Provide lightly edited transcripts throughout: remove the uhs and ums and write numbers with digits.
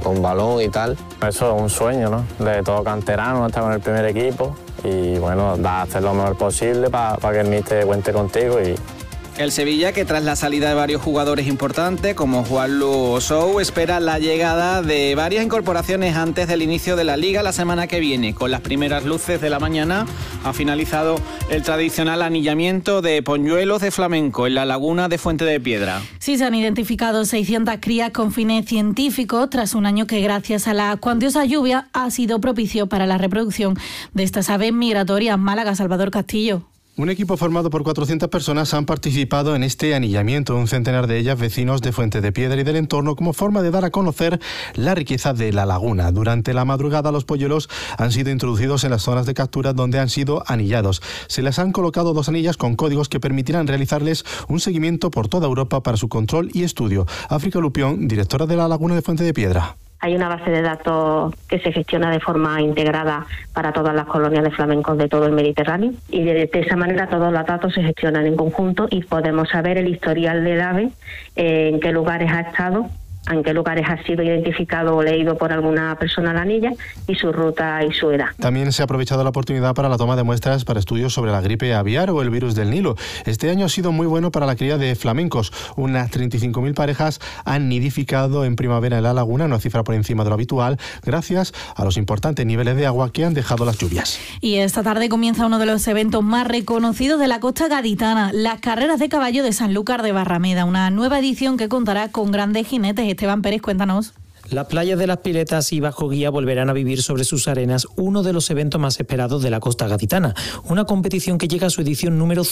con balón y tal. Eso es un sueño, ¿no? De todo canterano, estar con el primer equipo y bueno, hacer lo mejor posible para que el míster cuente contigo. El Sevilla, que tras la salida de varios jugadores importantes como Juanlu Sou, espera la llegada de varias incorporaciones antes del inicio de la Liga la semana que viene. Con las primeras luces de la mañana ha finalizado el tradicional anillamiento de polluelos de flamenco en la laguna de Fuente de Piedra. Sí, se han identificado 600 crías con fines científicos tras un año que gracias a la cuantiosa lluvia ha sido propicio para la reproducción de estas aves migratorias. Málaga, Salvador Castillo. Un equipo formado por 400 personas han participado en este anillamiento, un centenar de ellas vecinos de Fuente de Piedra y del entorno, como forma de dar a conocer la riqueza de la laguna. Durante la madrugada los polluelos han sido introducidos en las zonas de captura donde han sido anillados. Se les han colocado 2 anillas con códigos que permitirán realizarles un seguimiento por toda Europa para su control y estudio. África Lupión, directora de la laguna de Fuente de Piedra. Hay una base de datos que se gestiona de forma integrada para todas las colonias de flamencos de todo el Mediterráneo y de esa manera todos los datos se gestionan en conjunto y podemos saber el historial del ave, en qué lugares ha estado, en qué lugares ha sido identificado o leído por alguna persona la anilla y su ruta y su edad. También se ha aprovechado la oportunidad para la toma de muestras para estudios sobre la gripe aviar o el virus del Nilo. Este año ha sido muy bueno para la cría de flamencos. Unas 35.000 parejas han nidificado en primavera en la laguna, una cifra por encima de lo habitual, gracias a los importantes niveles de agua que han dejado las lluvias. Y esta tarde comienza uno de los eventos más reconocidos de la costa gaditana, las carreras de caballo de Sanlúcar de Barrameda, una nueva edición que contará con grandes jinetes. Esteban Pérez, cuéntanos. Las playas de Las Piletas y Bajo Guía volverán a vivir sobre sus arenas uno de los eventos más esperados de la costa gaditana. Una competición que llega a su edición número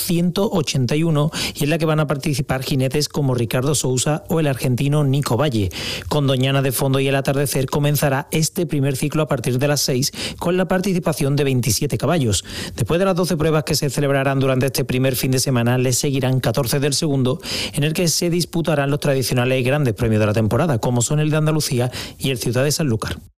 181 y en la que van a participar jinetes como Ricardo Sousa o el argentino Nico Valle. Con Doñana de fondo y el atardecer comenzará este primer ciclo a partir de las 6 con la participación de 27 caballos. Después de las 12 pruebas que se celebrarán durante este primer fin de semana, les seguirán 14 del segundo, en el que se disputarán los tradicionales grandes premios de la temporada, como son el de Andalucía y el Ciudad de Sanlúcar.